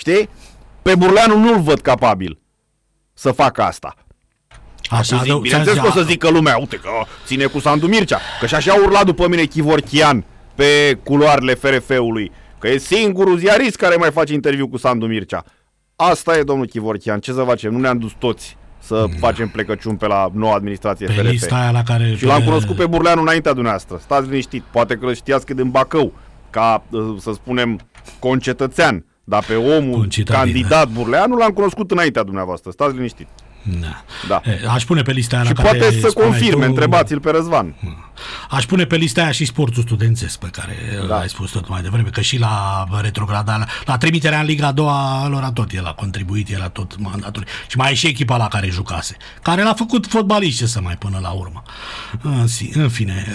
Știi? Pe Burleanu nu-l văd capabil să facă asta. Așa, bineînțeles că o să zică lumea, uite că ține cu Sandu Mircea, că și așa urla după mine Chivorchian pe culoarele FRF-ului, că e singurul ziarist care mai face interviu cu Sandu Mircea. Asta e, domnul Chivorchian, ce să facem? Nu ne-am dus toți să facem plecăciuni pe la noua administrație FRF. Lista aia la care și l-am cunoscut pe Burleanu înaintea dumneavoastră. Stați liniștit, poate că îl știați că din Bacău, ca, să spunem, concetățean, dar pe omul candidat Burleanu l-am cunoscut înaintea dumneavoastră. Stați liniștit. Da. Aș pune pe lista aia și la care poate să confirme, întrebați-l pe Răzvan. Aș pune pe lista aia și sportul studențesc pe care ai spus tot mai devreme, că și la retrogradarea, la trimiterea în Liga a doua lor tot el a contribuit, el a tot mandatul. Și mai e și echipa la care jucase, care l-a făcut fotbalist, ce să mai până la urmă. În fine,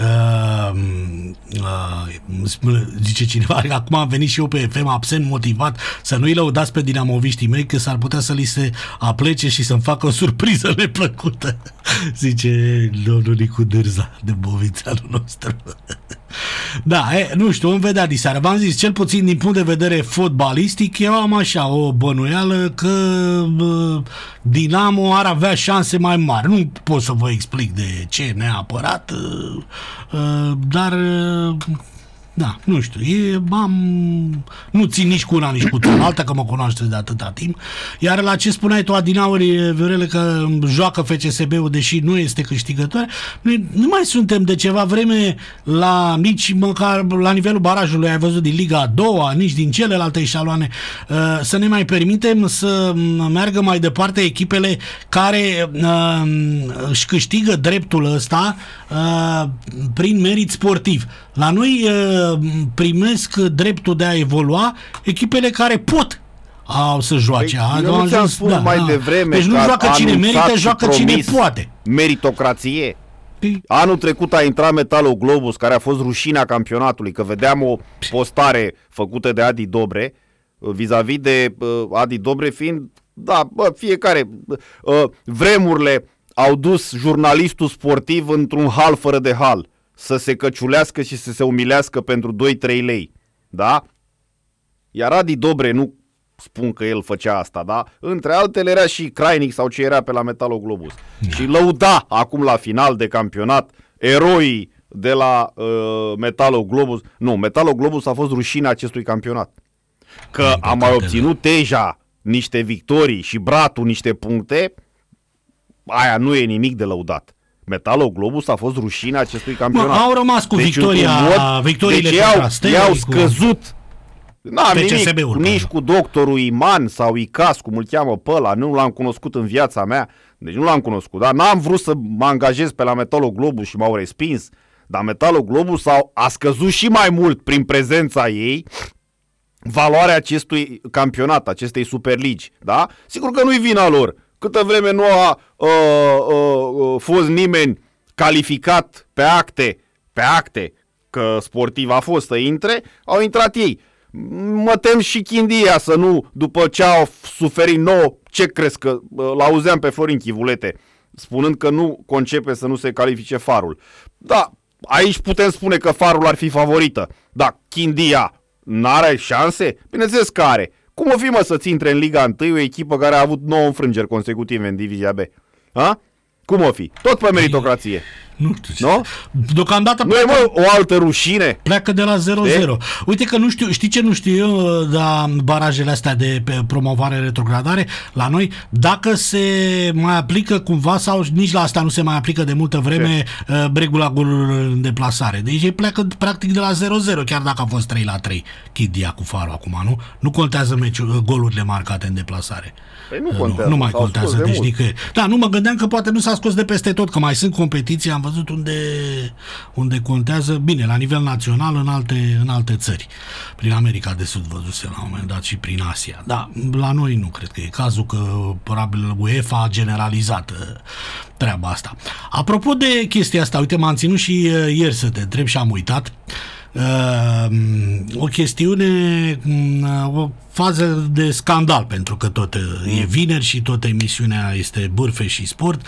zice cineva, acum am venit și eu pe FM absent motivat, să nu-i lăudați pe dinamoviștii mei, că s-ar putea să li se aplece și să-mi facă o surpriză neplăcută, zice domnul Nicu Dârza de Bovițeanul nostru. Da, nu știu, îmi vedea diseară. V-am zis, cel puțin din punct de vedere fotbalistic, eu am așa o bănuială că Dinamo ar avea șanse mai mari. Nu pot să vă explic de ce neapărat, dar da, nu știu, nu țin nici cu una, nici cu cealaltă, că mă cunoașteți de atâta timp. Iar la ce spuneai tu, Adinauri, Viorele, că joacă FCSB-ul, deși nu este câștigător, noi nu mai suntem de ceva vreme nici măcar la nivelul barajului, ai văzut, din Liga a doua, nici din celelalte eșaloane, să ne mai permitem să meargă mai departe echipele care își câștigă dreptul ăsta prin merit sportiv. La noi primesc dreptul de a evolua echipele care pot să joace. Eu nu ți-am spus mai devreme, deci nu joacă cine merită, joacă cine poate. Meritocrație. Anul trecut a intrat Metalul Globus, care a fost rușinea campionatului, că vedeam o postare făcută de Adi Dobre vis-a-vis de Adi Dobre fiind, fiecare vremurile au dus jurnalistul sportiv într-un hal fără de hal, să se căciulească și să se umilească pentru 2-3 lei, da? Iar Adi Dobre, nu spun că el făcea asta, da? Între altele era și Crainic sau ce era pe la Metalul Globus. Și lăuda acum la final de campionat eroii de la Metalul Globus. Nu, Metalul Globus a fost rușinea acestui campionat. Că am mai obținut deja niște victorii și Bratul niște puncte, aia nu e nimic de lăudat. Metalul Globus a fost rușinea acestui campionat. Au rămas cu victoriile i-au scăzut. N-am nimic, nici cu doctorul Iman sau Icas, cum îl cheamă pe ăla, nu l-am cunoscut în viața mea, deci nu l-am cunoscut, dar n-am vrut să mă angajez pe la Metalul Globus și m-au respins, dar Metalul Globus a scăzut și mai mult prin prezența ei valoarea acestui campionat, acestei Superligi, da? Sigur că nu-i vina lor. Câtă vreme nu a fost nimeni calificat pe acte că sportiv a fost să intre, au intrat ei. Mă tem și Chindia să nu, după ce au suferit nouă, ce crezi că l-auzeam pe Florin Chivulete spunând că nu concepe să nu se califice Farul. Da, aici putem spune că Farul ar fi favorită, dar Chindia n-are șanse? Bineînțeles că are. Cum o fi, mă, să-ți intre în Liga 1 o echipă care a avut 9 înfrângeri consecutive în Divizia B? Ha? Cum o fi? Tot pe meritocrație. Nu știu. Nu? Deocamdată nu e, mă, o altă rușine? Pleacă de la 0-0. Uite că nu știu, știi ce nu știu eu, barajele astea de promovare retrogradare la noi, dacă se mai aplică cumva sau nici la asta nu se mai aplică de multă vreme regula golurilor în deplasare. Deci ei pleacă practic de la 0-0, chiar dacă a fost 3-3 Chidia cu Farul acum, nu? Nu contează golurile marcate în deplasare. Păi nu contează. Nu mai contează, deci nicăieri. Da, nu mă gândeam că poate nu s-a scos de peste tot, că mai sunt competiții, am văzut unde contează, bine, la nivel național, în alte țări. Prin America de Sud văzuse la un moment dat și prin Asia. Da, la noi nu cred că e cazul, că probabil UEFA a generalizat treaba asta. Apropo de chestia asta, uite, m-am ținut și ieri să te întreb și am uitat. o chestiune, o fază de scandal, pentru că tot e vineri și tot emisiunea este bârfe și sport,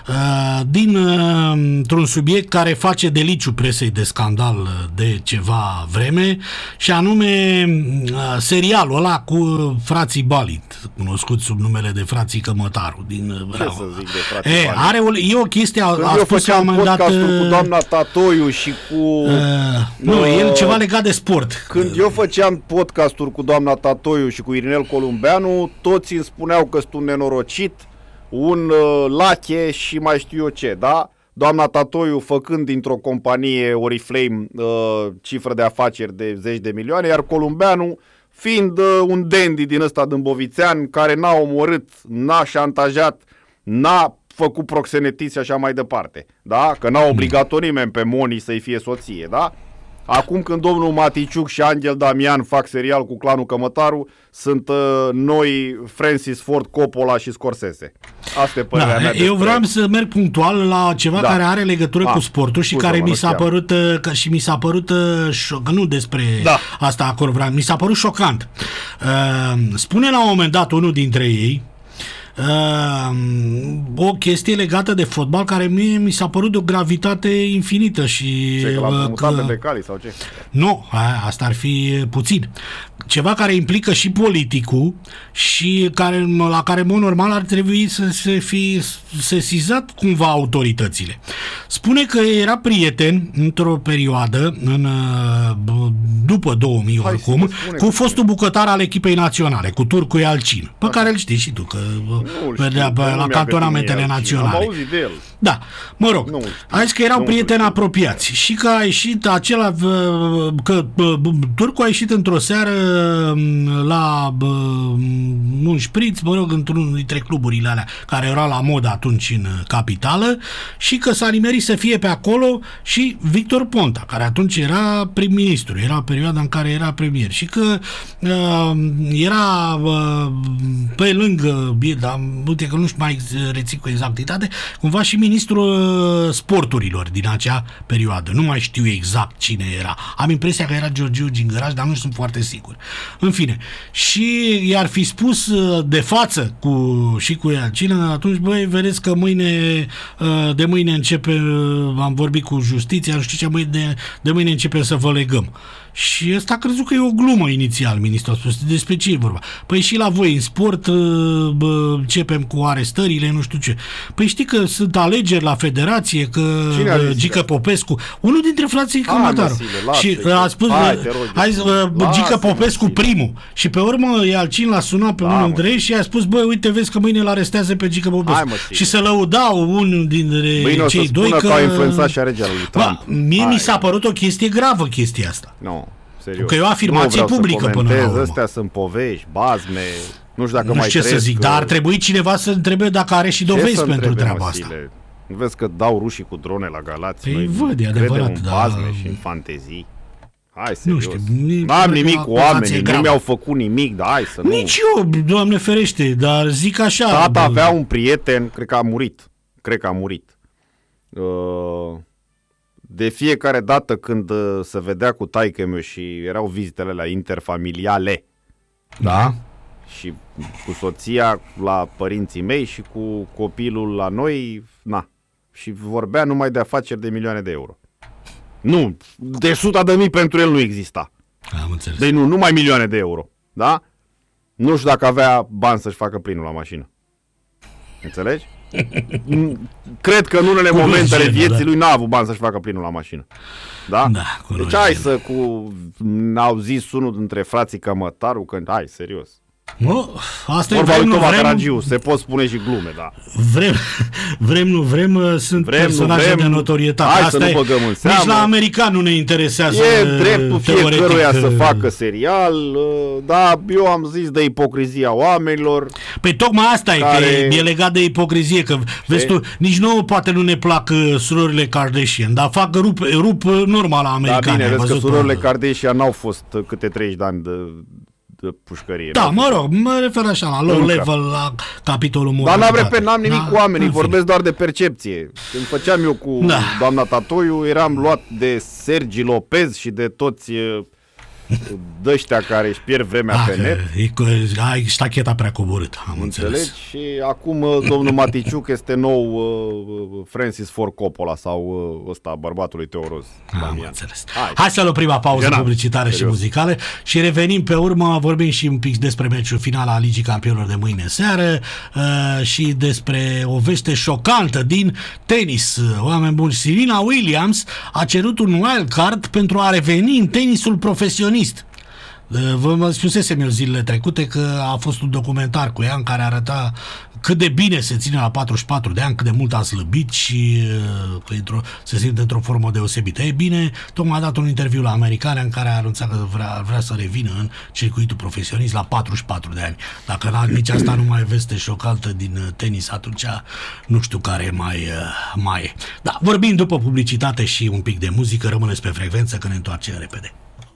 dintr-un subiect care face deliciu presei de scandal de ceva vreme, și anume serialul ăla cu frații Balit, cunoscut sub numele de frații Cămătaru din Bravo. Ce să zic de frații Balit? E o chestie, când eu făceam podcastul cu doamna Tatoiu și cu... nu, el ceva legat de sport. Când eu făceam podcasturi cu doamna Tatoiu și cu Irinel Columbeanu, toți îmi spuneau că sunt un nenorocit, un lache și mai știu eu ce, da? Doamna Tatoiu făcând dintr-o companie Oriflame cifră de afaceri de 10 de milioane, iar Columbeanu fiind un dandy din ăsta dâmbovițean care n-a omorât, n-a șantajat, n-a făcut proxenetism și așa mai departe, da? Că n-a obligat-o nimeni pe Moni să-i fie soție, da? Acum când domnul Maticiuc și Angel Damian fac serial cu clanul Cămătaru, sunt noi Francis Ford Coppola și Scorsese. Asta e părerea mea. Eu vreau să merg punctual la ceva care are legătură cu sportul și care mi s-a părut nu despre asta acolo vreau, mi s-a părut șocant. Spune la un moment dat unul dintre ei o chestie legată de fotbal care mie mi s-a părut de o gravitate infinită și... Ce, că l-am mutat pe Becali sau ce? Nu, asta ar fi puțin. Ceva care implică și politicul și la care, în mod normal, ar trebui să se fi sesizat cumva autoritățile. Spune că era prieten într-o perioadă, după 2000 oricum, cu fostul bucătar al echipei naționale, cu Turcu Ialcin, pe care îl știi și tu, că la cantonamentele naționale. Am auzit de el. Da, mă rog, a zis că erau prieteni apropiați și că a ieșit acela, că Turcu a ieșit într-o seară la un șpriț, mă rog, într-unul dintre cluburile alea care era la modă atunci în capitală, și că s-a nimerit să fie pe acolo și Victor Ponta, care atunci era prim-ministru, era perioada în care era premier, și că era pe lângă, dar uite că nu știu mai rețin cu exactitate, cumva și ministrul sporturilor din acea perioadă. Nu mai știu exact cine era. Am impresia că era Georgiu Gingăraș, dar nu sunt foarte sigur. În fine. Și i-ar fi spus de față și cu Ialcin, atunci, băi, vedeți că de mâine începe, am vorbit cu justiția, nu știu ce, de mâine începem să vă legăm. Și ăsta a crezut că e o glumă inițial, ministrul a spus. Despre ce e vorba? Păi și la voi în sport începem cu arestările, nu știu ce. Păi știi că sunt alegeri la federație, că Gică Popescu, unul dintre frații Cămătaru, și a spus Gică Popescu primul. Și pe urmă Ialcin l-a sunat pe unul dintre ei și i-a spus, băi, uite, vezi că mâine îl arestează pe Gică Popescu. Și să lăudau unul dintre cei doi că a influențat și regele lui Trump. Mie mi s-a părut o chestie gravă, chestia asta. Nu. Serios. Că e o afirmație publică până la urmă. Astea sunt povești, bazme, nu știu dacă nu mai știu ce să zic, dar ar trebui cineva să întrebe dacă are și dovezi pentru treaba asta. Nu vezi că dau rușii cu drone la Galați? Păi văd, e adevărat, în bazme și în fantezii. Hai, serios. Nu știu, n-am nimic cu oamenii, nu mi-au făcut nimic, dar hai să nu... Nici eu, Doamne ferește, dar zic așa... Tata avea un prieten, cred că a murit. De fiecare dată când se vedea cu taică-miu și erau vizitele la interfamiliale, da? Și cu soția la părinții mei și cu copilul la noi, și vorbea numai de afaceri de milioane de euro. Nu, de 100.000 pentru el nu exista. Am înțeles. Deci nu numai milioane de euro, da? Nu știu dacă avea bani să-și facă plinul la mașină. Înțelegi? Cred că în unele momente ale vieții lui n-a avut bani să-și facă plinul la mașină. Da? Deci hai să n-au zis unul dintre frații Cămătaru că hai, serios. Asta vorba lui Toma Caragiu, se pot spune și glume, da. Sunt personaje de notorietate. Hai asta să nu băgăm în seamă. Nici la american nu ne interesează. E dreptul fiecăruia să facă serial, da, eu am zis de ipocrizia oamenilor. Păi tocmai asta e, că e legat de ipocrizie, că vezi tu, nici nouă poate nu ne plac surorile Kardashian, dar fac rup normal la americani. Da, bine, vezi că surorile Kardashian n-au fost câte 30 de ani pușcărie. Da, mă rog, mă refer așa la low level, la capitolul moralitate. Dar n-am nimic cu oamenii, vorbesc doar de percepție. Când făceam eu cu doamna Tatoiu, eram luat de Sergi Lopez și de toți dăștia care își pierd vremea pe net. Ai ștacheta prea coborâtă, am înțeles. Și acum domnul Maticiuc este nou Francis Ford Coppola sau ăsta, bărbatul lui Teo Roz. Am înțeles. Hai să luăm prima pauză publicitară și muzicală și revenim pe urmă, vorbim și un pic despre meciul final al Ligii Campionilor de mâine seară și despre o veste șocantă din tenis. Oameni buni, Serena Williams a cerut un wild card pentru a reveni în tenisul profesionist. Vă spusesem eu zilele trecute că a fost un documentar cu ea în care arăta cât de bine se ține la 44 de ani, cât de mult a slăbit și că se simte într-o formă deosebită. E bine, tocmai a dat un interviu la Americana în care a anunțat că vrea să revină în circuitul profesionist la 44 de ani. Dacă nici asta nu mai veste șocantă din tenis, atunci nu știu care mai e. Da, vorbim după publicitate și un pic de muzică, rămâneți pe frecvență că ne întoarcem repede.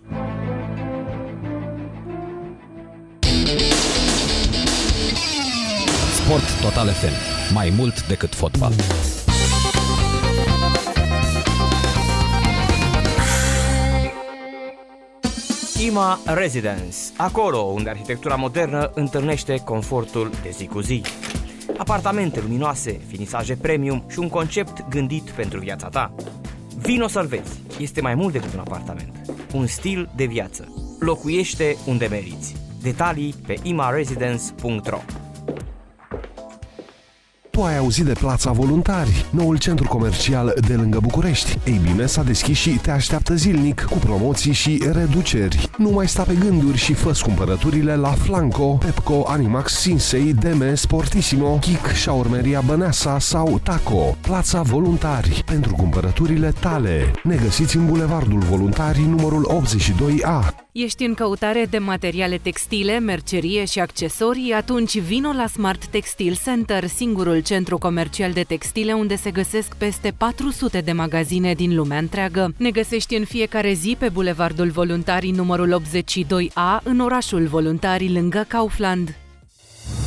Sport Total FM. Mai mult decât fotbal. IMA Residence. Acolo unde arhitectura modernă întâlnește confortul de zi cu zi. Apartamente luminoase, finisaje premium și un concept gândit pentru viața ta. Vino să-l vezi. Este mai mult decât un apartament. Un stil de viață. Locuiește unde meriți. Detalii pe imaresidence.ro. Tu ai auzit de Plața Voluntari, noul centru comercial de lângă București. Ei bine, s-a deschis și te așteaptă zilnic cu promoții și reduceri. Nu mai sta pe gânduri și fă-ți cumpărăturile la Flanco, Pepco, Animax, Sinsei, Deme, Sportissimo, Chic, Șaurmeria Băneasa sau Taco. Plața Voluntari, pentru cumpărăturile tale. Ne găsiți în Bulevardul Voluntarii, numărul 82A. Ești în căutare de materiale textile, mercerie și accesorii? Atunci vino la Smart Textile Center, singurul centru comercial de textile unde se găsesc peste 400 de magazine din lumea întreagă. Ne găsești în fiecare zi pe Bulevardul Voluntarii numărul 82A, în orașul Voluntarii, lângă Kaufland.